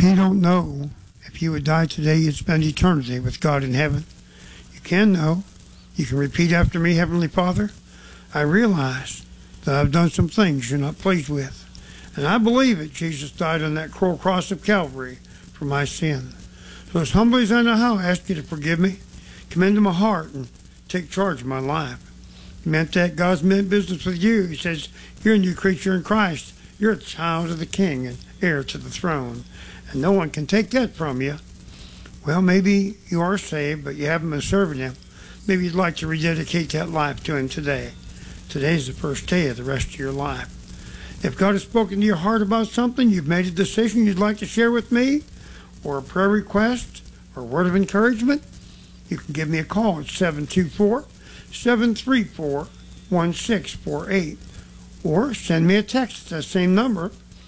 You don't know if you would die today, you'd spend eternity with God in heaven. You can know. You can repeat after me, Heavenly Father, I realize that I've done some things you're not pleased with. And I believe that Jesus died on that cruel cross of Calvary for my sin. So as humbly as I know how, I ask you to forgive me, come into my heart, and take charge of my life. You meant that God's meant business with you. He says, you're a new creature in Christ. You're a child of the King and heir to the throne. And no one can take that from you. Well, maybe you are saved, but you haven't been serving Him. Maybe you'd like to rededicate that life to Him today. Today's the first day of the rest of your life. If God has spoken to your heart about something, you've made a decision you'd like to share with me, or a prayer request, or a word of encouragement, you can give me a call at 724-734-1648, or send me a text at that same number,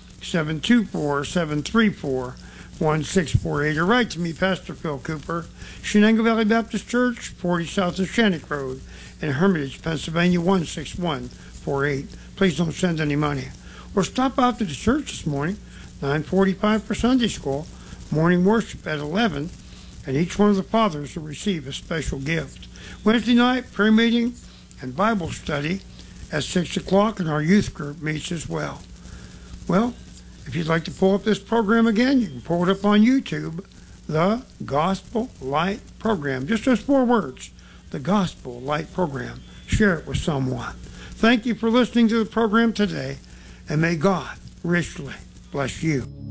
724-734-1648, or write to me, Pastor Phil Cooper, Shenango Valley Baptist Church, 40 South of Shannick Road, in Hermitage, Pennsylvania, 16148. Please don't send any money. Or stop out to the church this morning, 9:45 for Sunday school, morning worship at 11, and each one of the fathers will receive a special gift. Wednesday night, prayer meeting and Bible study at 6 o'clock, and our youth group meets as well. Well, if you'd like to pull up this program again, you can pull it up on YouTube, The Gospel Light Program. Just those 4 words, The Gospel Light Program. Share it with someone. Thank you for listening to the program today, and may God richly bless you.